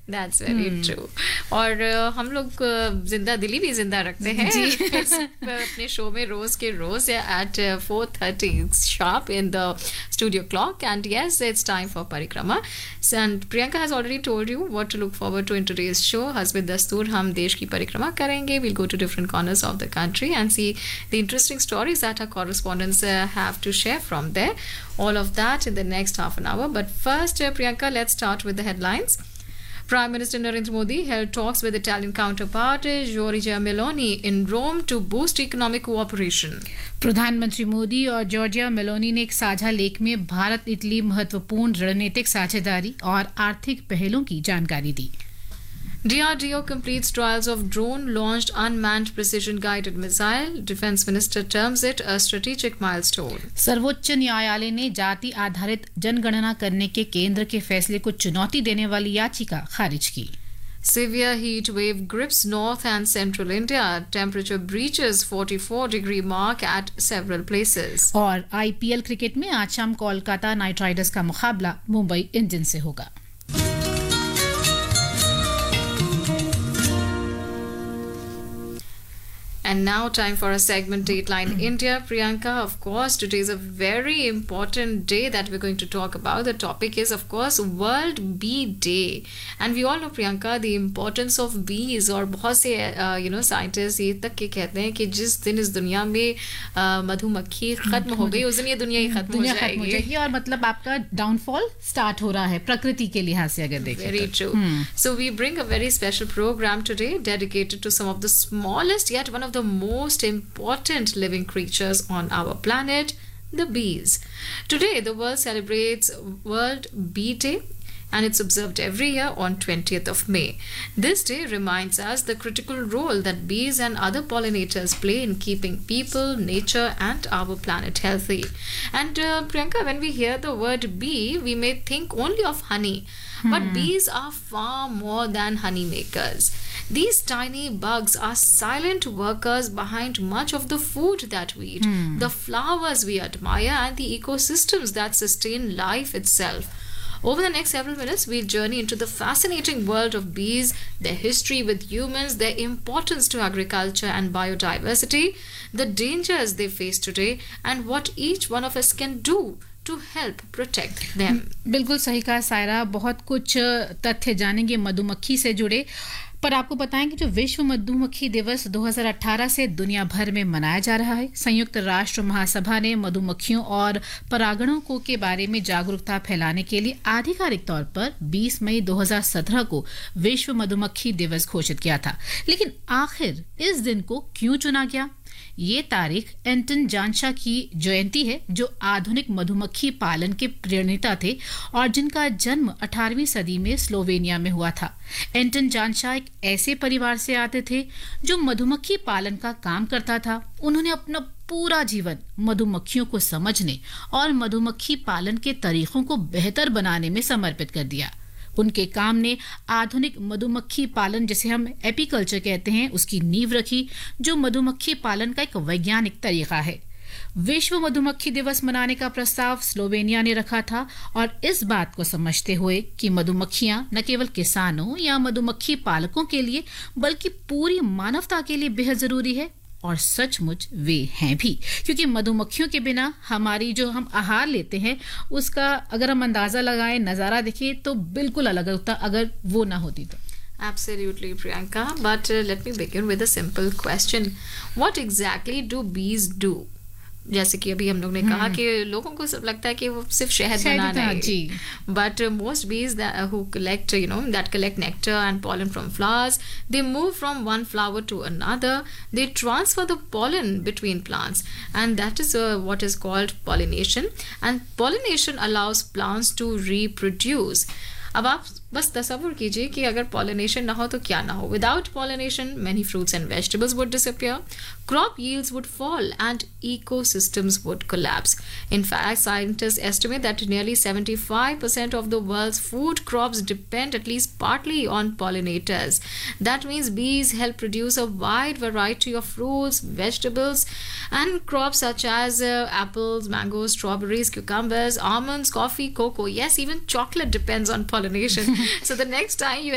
That's very true. और हम लोग जिंदा दिली भी जिंदा रखते हैं अपने शो में रोज के रोज eight 4:30 sharp in the studio clock. And yes, it's time for Parikrama. And Priyanka has already told you what to look forward to in today's show. Hasbi Dastur, हम देश की परिक्रमा करेंगे. We'll go to different corners of the country and see the interesting stories that our correspondents have to share from there. All of that in the next half an hour. But first, Priyanka, let's start with the headlines. Prime Minister Narendra Modi held talks with Italian counterpart Giorgia Meloni in Rome to boost economic cooperation. प्रधानमंत्री मोदी और Giorgia Meloni ने एक साझा लेख में Bharat Italy महत्वपूर्ण रणनीतिक साझेदारी और आर्थिक पहलों की जानकारी दी। DRDO completes trials of drone-launched unmanned precision-guided missile. Defense Minister terms it a strategic milestone. सर्वोच्च न्यायालय ने जाति आधारित जनगणना करने के केंद्र के फैसले को चुनौती देने वाली याचिका खारिज की। Severe heat wave grips north and central India. Temperature breaches 44-degree mark at several places. और IPL क्रिकेट में आज शाम कोलकाता नाइट राइडर्स का मुकाबला मुंबई इंडियंस से होगा। And now time for a segment Dateline India. Priyanka, of course, today is a very important day that we're going to talk about. The topic is, of course, World Bee Day. And we all know, Priyanka, the importance of bees. और बहुत से scientist ये तक के कहते हैं कि जिस दिन इस दुनिया में मधुमक्खी खत्म हो गई उस दिन ये दुनिया ही खत्म हो जाएगी। और मतलब आपका डाउनफॉल स्टार्ट हो रहा है प्रकृति के लिहाज से अगर देखें। Very true. So we bring a very special program today dedicated to some of the smallest yet one of the most important living creatures on our planet, the bees. Today, the world celebrates World Bee Day, and it's observed every year on 20th of May. This day reminds us the critical role that bees and other pollinators play in keeping people, nature, and our planet healthy. And Priyanka, when we hear the word bee, we may think only of honey. But bees are far more than honey makers. These tiny bugs are silent workers behind much of the food that we eat, the flowers we admire, and the ecosystems that sustain life itself. Over the next several minutes, we'll journey into the fascinating world of bees, their history with humans, their importance to agriculture and biodiversity, the dangers they face today, and what each one of us can do to help protect them. बिल्कुल सही कहा सायरा, बहुत कुछ तथ्य जानेंगे मधुमक्खी से जुड़े, पर आपको बताएं कि जो विश्व मधुमक्खी दिवस 2018 से दुनिया भर में मनाया जा रहा है। संयुक्त राष्ट्र महासभा ने मधुमक्खियों और परागणकों के बारे में जागरूकता फैलाने के लिए आधिकारिक तौर पर 20 मई 2017 को विश्व मधुमक्खी दिवस घोषित किया था। लेकिन आखिर इस दिन को क्यों चुना गया? ये तारीख एंटन जानशा की जयंती है, जो आधुनिक मधुमक्खी पालन के प्रणेता थे और जिनका जन्म 18वीं सदी में स्लोवेनिया में हुआ था। एंटन जानशा एक ऐसे परिवार से आते थे जो मधुमक्खी पालन का काम करता था। उन्होंने अपना पूरा जीवन मधुमक्खियों को समझने और मधुमक्खी पालन के तरीकों को बेहतर बनाने में समर्पित कर दिया। उनके काम ने आधुनिक मधुमक्खी पालन, जिसे हम एपीकल्चर कहते हैं, उसकी नींव रखी, जो मधुमक्खी पालन का एक वैज्ञानिक तरीका है। विश्व मधुमक्खी दिवस मनाने का प्रस्ताव स्लोवेनिया ने रखा था, और इस बात को समझते हुए कि मधुमक्खियां न केवल किसानों या मधुमक्खी पालकों के लिए बल्कि पूरी मानवता के लिए बेहद जरूरी है। और सचमुच वे हैं भी, क्योंकि मधुमक्खियों के बिना हमारी जो हम आहार लेते हैं उसका अगर हम अंदाजा लगाएं, नजारा देखें, तो बिल्कुल अलग होता अगर वो ना होती तो। Absolutely, Priyanka. But let me begin with a simple question. What exactly do bees do? जैसे कि अभी हम लोग ने कहा कि लोगों को सब लगता है कि वो सिर्फ शहद बनाना है, but most bees who collect that collect nectar and pollen from flowers, they move from one flower to another. They transfer the pollen between plants, and that is what is called pollination. And pollination allows plants to reproduce. अब आप बस तसव्वुर कीजिए कि अगर pollination ना हो तो क्या ना हो. Without pollination, many fruits and vegetables would disappear, crop yields would fall, and ecosystems would collapse. In fact, scientists estimate that nearly 75% of the world's food crops depend at least partly on pollinators. That means bees help produce a wide variety of fruits, vegetables, and crops such as apples, mangoes, strawberries, cucumbers, almonds, coffee, cocoa. Yes, even chocolate depends on pollination. So the next time you